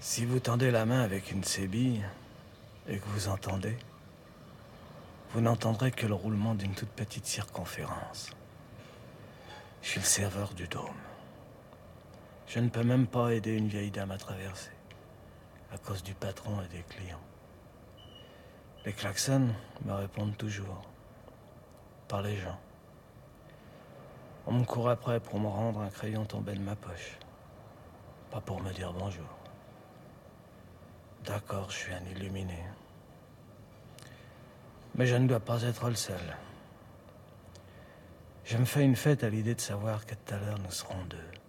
Si vous tendez la main avec une sébille et que vous entendez, vous n'entendrez que le roulement d'une toute petite circonférence. Je suis le serveur du dôme. Je ne peux même pas aider une vieille dame à traverser, à cause du patron et des clients. Les klaxons me répondent toujours, par les gens. On me court après pour me rendre un crayon tombé de ma poche, pas pour me dire bonjour. D'accord, je suis un illuminé. Mais je ne dois pas être le seul. Je me fais une fête à l'idée de savoir que tout à l'heure nous serons deux.